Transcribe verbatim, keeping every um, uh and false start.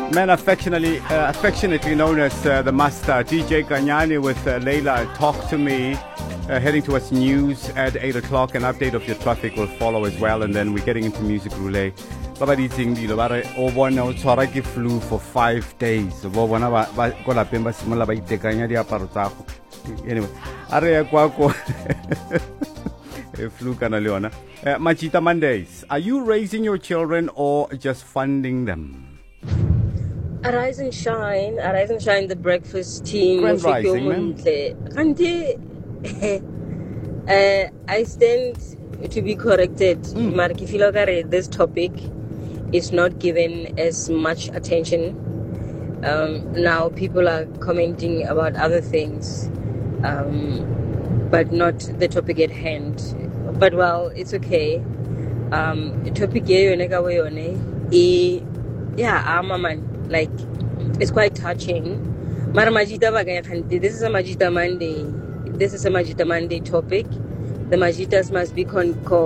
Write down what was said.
Man affectionately, uh, affectionately known as uh, the Master, D J Kanyani with uh, Layla, Talk to Me. Uh, heading towards news at eight o'clock. An update of your traffic will follow as well, and then we're getting into music roulette. Baba ditsing dilo ba re o bona o tshwara ke flu for five days. Bo bona ba ba go lapeng ba simola ba itekanya diaparo tsa go. Anyway, are ya kwa ko flu kana le yona. Uh, Majita Mondays. Are you raising your children or just funding them? Arise and shine, arise and shine. The breakfast team. Grand rising, man. Uh, I stand to be corrected. Mm. Mark, if you look at it, this topic is not given as much attention. Um, now people are commenting about other things, um, but not the topic at hand. But well, it's okay. Um, topic yeah, I'm a man. Like, it's quite touching. Mara Majita bagay, this is a Majita Monday. This is a Majita Monday topic. The Majitas must be con-